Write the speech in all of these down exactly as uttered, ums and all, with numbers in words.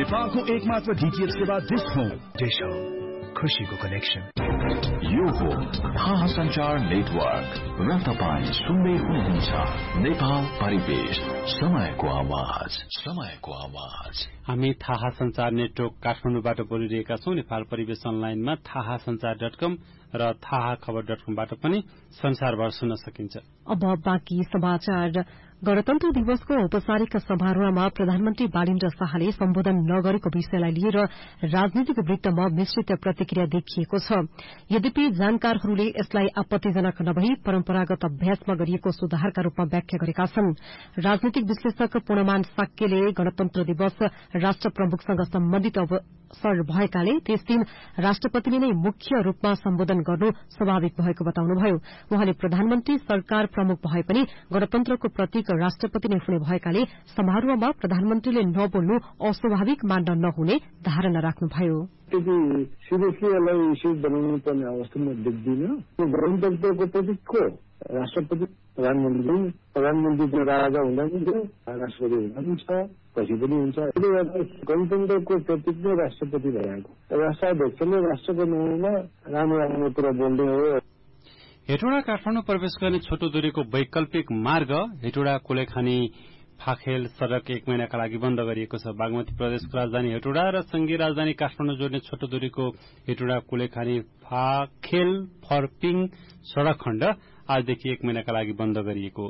नेपालको एकमात्र डीटीएच सेवा डिश होम। डिश होम, खुशीको कनेक्सन। यो हो थाहा सञ्चार नेटवर्क र तपाईं सुन्दै हुनुहुन्छ नेपाल परिवेश, समयको आवाज, समयको आवाज। हामी थाहा सञ्चार नेटवर्क काठमाडौँबाट बोलिरहेका छौं। नेपाल परिवेश अनलाइनमा थाहा सञ्चार डट कम र थाहा खबर डट कमबाट पनि संसारभर सुन्न सकिन्छ। अब बाँकी समाचार। गणतन्त्र दिवसको औपचारिक समारोहमा प्रधानमन्त्री बालिन्द्र शाहले सम्बोधन नगरेको विषयलाई लिएर राजनीतिक वृत्तमा मिश्रित प्रतिक्रिया देखिएको छ। यद्यपि जानकारहरूले यसलाई आपत्तिजनक नभई परम्परागत अभ्यासमा गरिएको सुधारका रूपमा व्याख्या गरेका छन्। राजनीतिक विश्लेषक पूर्णमान साक्यले गणतन्त्र दिवस राष्ट्र प्रमुखसँग सम्बन्धित अवसर भएकाले त्यस दिन राष्ट्रपतिले नै मुख्य रूपमा सम्बोधन गर्नु स्वाभाविक भएको बताउनुभयो। उहाँले प्रधानमन्त्री सरकार प्रमुख भए पनि गणतन्त्रको प्रतीक राष्ट्रपति नै हुने भएकाले समारोहमा प्रधानमन्त्रीले नबोल्नु अस्वाभाविक मान्न नहुने धारणा राख्नुभयो। त्यति सिरियसली यसलाई इस्यु बनाउनु पर्ने अवस्था म देख्दिनँ। गणतन्त्रको प्रतीक को? राष्ट्रपति, प्रधानमन्त्री। प्रधानमन्त्री त राजा हुँदा पनि थियो, राष्ट्रपति हुँदा पनि छ, पछि पनि हुन्छ। त्यसले गर्दा गणतन्त्रको प्रतीक नै राष्ट्रपति भएको। राष्ट्राध्यक्षले राष्ट्रको नाउँमा राम्रो राम्रो कुरा बोल्ने हो। हेटौडा काठमाडौँ प्रवेश गर्ने छोटो दूरीको वैकल्पिक मार्ग हेटौडा कुलेखानी फाखेल सड़क एक महिनाका लागि बन्द गरिएको छ। बागमती प्रदेशको राजधानी हेटौडा र संघीय राजधानी काठमाडौँ जोड्ने छोटो दूरीको हेटौडा कुलेखानी फाखेल फर्पिङ सड़क खण्ड आजदेखि एक महिनाका लागि बन्द गरिएको।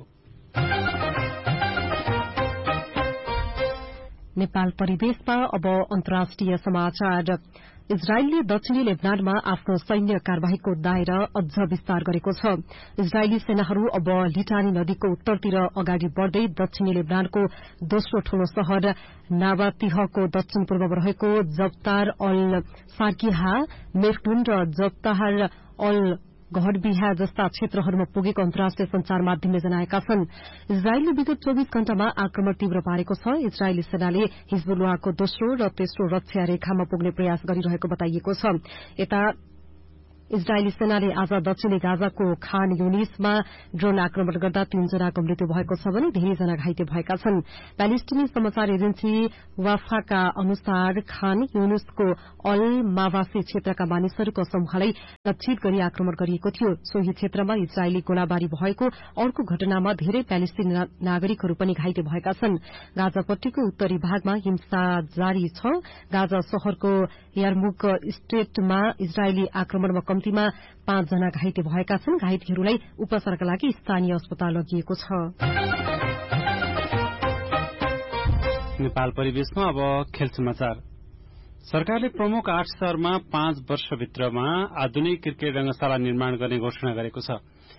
नेपाल परिवेशमा अब अन्तर्राष्ट्रिय समाचार। इजरायलले दक्षिणी लेबनानमा आफ्नो सैन्य कार्यवाहीको दायरा अझ विस्तार गरेको छ। इजरायली सेनाहरू अब लिटानी नदीको उत्तरतिर अगाडि बढ़दै दक्षिणी लेबनानको दोस्रो ठूलो शहर नाबातिहको दक्षिण पूर्वमा रहेको जब्तार अल सार्किहा, मेफ्टुन र जब्तार अल घरबिहा जस्ता क्षेत्रहरूमा पुगेको अन्तर्राष्ट्रिय संचार माध्यमले जनाएका छन्। इजरायलले विगत चौबीस घण्टामा आक्रमण तीव्र पारेको छ। इजरायली सेनाले हिजबुल्लाहको दोस्रो र तेस्रो रक्षा रेखामा पुग्ने प्रयास गरिरहेको बताइएको छ। यता इजरायली सेनाले आज दक्षिणी गाजाको खान युनिसमा ड्रोन आक्रमण गर्दा तीनजनाको मृत्यु भएको छ भने धेरैजना घाइते भएका छन्। प्यालेस्टिनी समाचार एजेन्सी वाफाका अनुसार खान युनिसको अल मावासी क्षेत्रका मानिसहरूको समूहलाई लक्षित गरी आक्रमण गरिएको थियो। सोही क्षेत्रमा इजरायली गोलाबारी भएको अर्को घटनामा धेरै प्यालेस्टिनी नागरिकहरू पनि घाइते भएका छन्। गाजापट्टीको उत्तरी भागमा हिंसा जारी छ। गाजा शहरको यारमुक स्टेटमा इजरायली आक्रमणमा कम्तीमा पाँचजना घाइते भएका छन्। घाइतेहरूलाई उपचारका लागि स्थानीय अस्पताल लगिएको छ। नेपाल परिवेशमा अब खेल समाचार। सरकारले प्रमुख आठ शहरमा पाँच वर्षभित्रमा आधुनिक क्रिकेट रंगशाला निर्माण गर्ने घोषणा गरेको छ।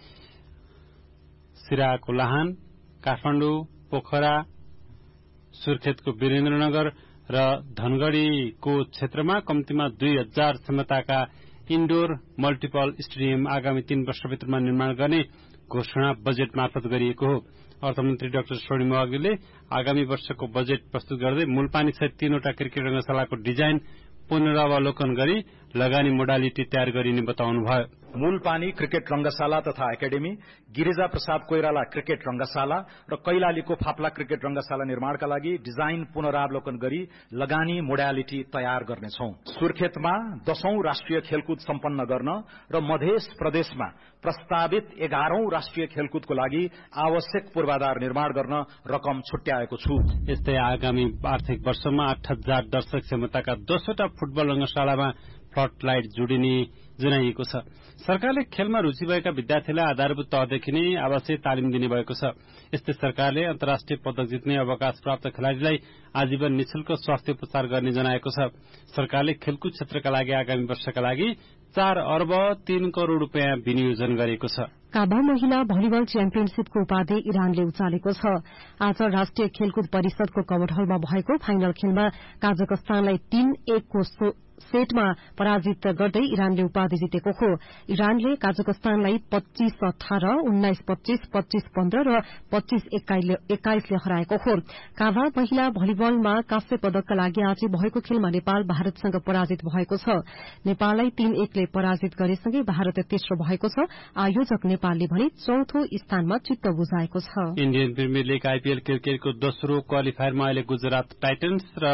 सिराहाको लाहान, काठमाडौँ, पोखरा, सुर्खेतको वीरेन्द्रनगर र धनगढ़ीको क्षेत्रमा कम्तीमा दुई हजार क्षमताका इन्डोर मल्टिपल स्टेडियम आगामी तीन वर्षभित्रमा निर्माण गर्ने घोषणा बजेट मार्फत गरिएको हो। अर्थमन्त्री डाक्टर स्वर्णिम वाग्लेले आगामी वर्षको बजेट प्रस्तुत गर्दै मूलपानी सहित तीनवटा क्रिकेट रंगशालाको डिजाइन पुनरावलोकन गरी लगानी मोडालिटी तयार गरिने बताउनुभयो। मूलपानी क्रिकेट रंगशाला तथा एकाडेमी, गिरिजा प्रसाद कोइराला क्रिकेट रंगशाला र कैलालीको फाप्ला क्रिकेट रंगशाला निर्माणका लागि डिजाइन पुनरावलोकन गरी लगानी मोडालिटी तयार गर्नेछौं। सुर्खेतमा दशौं राष्ट्रिय खेलकुद सम्पन्न गर्न र मध्य प्रदेशमा प्रस्तावित एघारौं राष्ट्रिय खेलकुदको लागि आवश्यक पूर्वाधार निर्माण गर्न रकम छुट्याएको छु। यस्तै आगामी आर्थिक वर्षमा आठ हजार दर्शक क्षमताका दसवटा फुटबल रंगशालामा फ्लड लाइट जोडिने जनाइएको छ। सरकारले खेलमा रुचि भएका विद्यार्थीलाई आधारभूत तहदेखि नै आवासीय तालिम दिने भएको छ। यस्तै सरकारले अन्तर्राष्ट्रिय पदक जित्ने अवकाश प्राप्त खेलाड़ीलाई आजीवन निशुल्क स्वास्थ्य उपचार गर्ने जनाएको छ। सरकारले खेलकुद क्षेत्रका लागि आगामी वर्षका लागि चार अर्ब तीन करोड़ रूपियाँ विनियोजन गरेको छ। काबा महिला भलिबल च्याम्पियनशीपको उपाधि इरानले उचालेको छ। आज राष्ट्रिय खेलकुद परिषदको कवट हलमा भएको फाइनल खेलमा काजाकस्तानलाई तीन एक को सेटमा पराजित गर्दै इरानले उपाधि जितेको हो। इरानले काजाकस्तानलाई पच्चीस अठार, उन्नाइस पच्चीस, पच्चीस पन्ध्र र पच्चीस एक्काइसले हराएको हो। काभा महिला भलिबलमा काँस्य पदकका लागि आज भएको खेलमा नेपाल भारतसँग पराजित भएको छ। नेपाललाई तीन एकले पराजित गरेसँगै भारत तेस्रो भएको छ। आयोजक नेपालले भने चौथो स्थानमा चित्त बुझाएको छ। इण्डियन प्रिमियर लीग आईपीएल क्रिकेटको दोस्रो क्वालिफायरमा अहिले गुजरात टाइटन्स र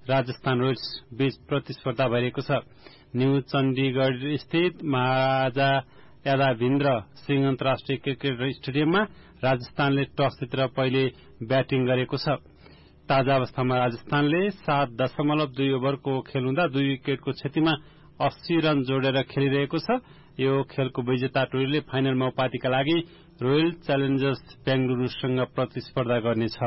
राजस्थान रोयल्स बीच प्रतिस्पर्धा भइरहेको छ। न्यू चण्डीगढ़ स्थित महाराजा यादाविन्द्र सिंह अन्तर्राष्ट्रिय क्रिकेट स्टेडियममा राजस्थानले टस जितेर पहिले ब्याटिङ गरेको छ। ताजा अवस्थामा राजस्थानले सात दशमलव दुई ओभरको खेल हुँदा दुई विकेटको क्षतिमा अस्सी रन जोडेर खेलिरहेको छ। यो खेलको विजेता टोलीले फाइनलमा उपाधिका लागि रोयल च्यालेन्जर्स बेंगलुरूसँग प्रतिस्पर्धा गर्नेछ।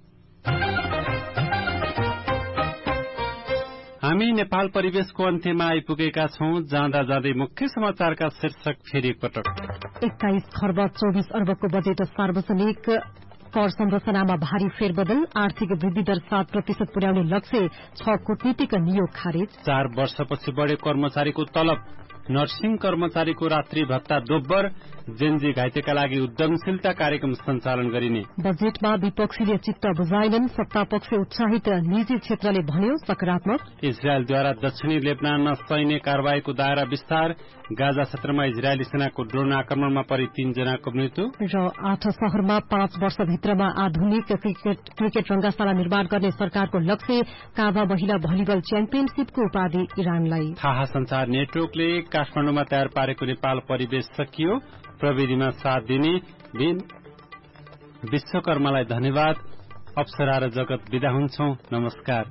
हामी नेपाल परिवेशको अन्त्यमा आइपुगेका छौं। जाँदा जाँदै मुख्य समाचारका शीर्षक फेरि एकपटक। एक्काइस खर्ब चौबिस अर्बको बजेट सार्वजनिक कर संरचनामा भारी फेरबदल, आर्थिक वृद्धि दर सात प्रतिशत पुर्याउने लक्ष्य, छ कूटनीतिक नियोग खारेज। चार वर्षपछि बढ्यो कर्मचारीको तलब, नर्सिङ कर्मचारीको रात्रि भत्ता दोब्बर, जेनजी घाइतेका लागि उद्यमशीलता कार्यक्रम सञ्चालन गरिने। बजेटमा विपक्षीले चित्त बुझाएनन्, सत्तापक्ष उत्साहित, निजी क्षेत्रले भन्यो सकारात्मक। इजरायलद्वारा दक्षिणी लेबनानमा सैन्य कारवाहीको दायरा विस्तार, गाजा क्षेत्रमा इजरायली सेनाको ड्रोन आक्रमणमा परि तीनजनाको मृत्यु। र आठ शहरमा पाँच वर्षभित्रमा आधुनिक क्रिकेट, क्रिकेट रंगशाला निर्माण गर्ने सरकारको लक्ष्य, काभा महिला भलिबल च्याम्पियनशीपको उपाधि इरानलाई। थाहा संचार नेटवर्कले काठमाडौँमा तयार पारेको नेपाल परिवेश सकियो। प्रविधिमा साथ दिने विश्वकर्मालाई धन्यवाद। अप्सरा र जगत विदा हुन्छौं। नमस्कार।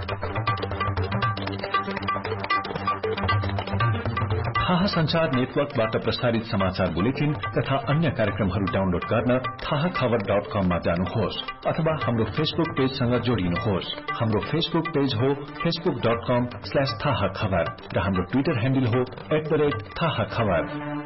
थाहा संचार नेटवर्कबाट प्रसारित समाचार बुलेटिन तथा अन्य कार्यक्रमहरू डाउनलोड गर्न थाहा खबर डट कममा जानुहोस् अथवा हाम्रो फेसबुक पेजसँग जोडिनुहोस्। हाम्रो फेसबुक पेज हो फेसबुक डट कम स्ल्याश थाहा खबर र हाम्रो ट्विटर ह्यान्डल हो एट द रेट थाहा खबर।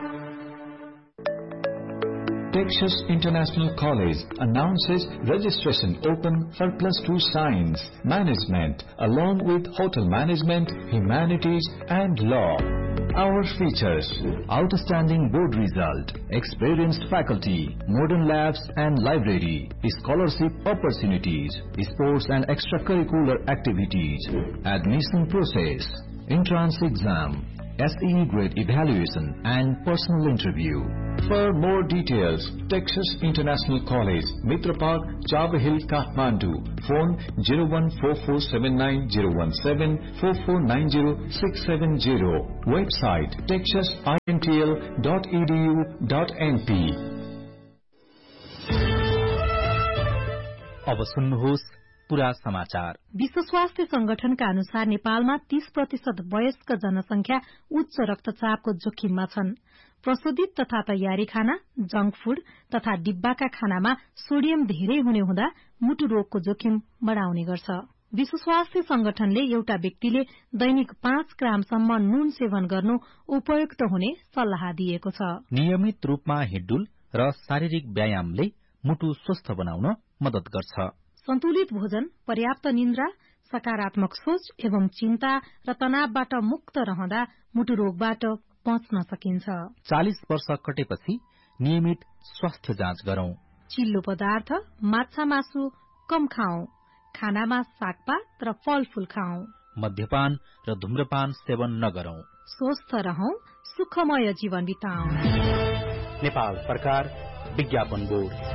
Texas International College announces registration open for plus two science, management, along with hotel management, humanities, and law. Our features: outstanding board result, experienced faculty, modern labs and library, scholarship opportunities, sports and extracurricular activities, admission process, entrance exam, S E E grade evaluation and personal interview. For more details, Texas International College, Mitra Park, Java Hill, Kathmandu. Phone zero one four four seven nine zero one seven four four nine zero six seven zero. Website texas intl dot e d u dot n p. अब सुन्नुहोस् पूरा समाचार। विश्व स्वास्थ्य संगठनका अनुसार नेपालमा तीस प्रतिशत वयस्क जनसंख्या उच्च रक्तचापको जोखिममा छन्। प्रशोधित तथा तयारी खाना, जंक फूड तथा डिब्बाका खानामा सोडियम धेरै हुने हुँदा मुटु रोगको जोखिम बढाउने गर्छ। विश्व स्वास्थ्य संगठनले एउटा व्यक्तिले दैनिक पाँच ग्रामसम्म नुन सेवन गर्नु उपयुक्त हुने सल्लाह दिएको छ। नियमित रूपमा हिड्डुल र शारीरिक व्यायामले मुटु स्वस्थ बनाउन मद्दत गर्छ। सन्तुलित भोजन, पर्याप्त निन्द्रा, सकारात्मक सोच एवं चिन्ता र तनावबाट मुक्त रहँदा मुटु रोगबाट बच्न सकिन्छ। चालीस वर्ष कटेपछि नियमित स्वास्थ्य जाँच गरौं। चिल्लो पदार्थ, माछा मासु कम खाऊ। खानामा सागपात र फलफूल खाऊ। मद्यपान र धूम्रपान सेवन नगरौं। स्वस्थ रहौं, सुखमय जीवन बिताऊ। नेपाल सरकार, विज्ञापन बोर्ड।